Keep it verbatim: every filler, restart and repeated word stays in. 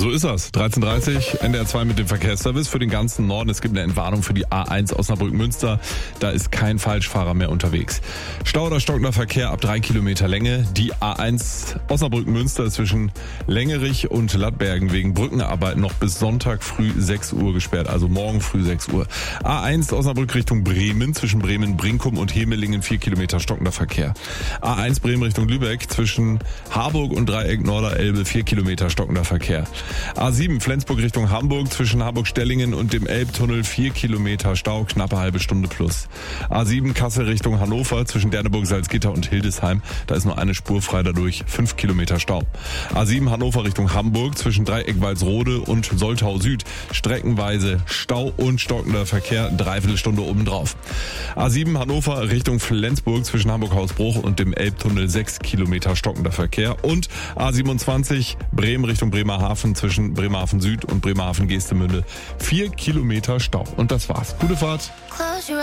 So ist das. dreizehn Uhr dreißig, N D R zwei mit dem Verkehrsservice für den ganzen Norden. Es gibt eine Entwarnung für die A eins Osnabrück-Münster. Da ist kein Falschfahrer mehr unterwegs. Stau oder stockender Verkehr ab drei Kilometer Länge. Die A eins Osnabrück-Münster zwischen Längerich und Lattbergen wegen Brückenarbeiten noch bis Sonntag früh sechs Uhr gesperrt. Also morgen früh sechs Uhr. A eins Osnabrück Richtung Bremen zwischen Bremen-Brinkum und Hemelingen vier Kilometer stockender Verkehr. A eins Bremen Richtung Lübeck zwischen Harburg und Dreieck Norderelbe vier Kilometer stockender Verkehr. A sieben Flensburg Richtung Hamburg zwischen Hamburg-Stellingen und dem Elbtunnel vier Kilometer Stau, knappe halbe Stunde plus. A sieben Kassel Richtung Hannover zwischen Derneburg, Salzgitter und Hildesheim, da ist nur eine Spur frei, dadurch fünf Kilometer Stau. A sieben Hannover Richtung Hamburg zwischen Dreieck Walsrode und Soltau Süd, streckenweise Stau und stockender Verkehr, dreiviertel Stunde obendrauf. A sieben Hannover Richtung Flensburg zwischen Hamburg-Hausbruch und dem Elbtunnel sechs Kilometer stockender Verkehr und A siebenundzwanzig Bremen Richtung Bremerhaven zwischen Bremerhaven Süd und Bremerhaven Geestemünde vier Kilometer Stau. Und das war's. Gute Fahrt.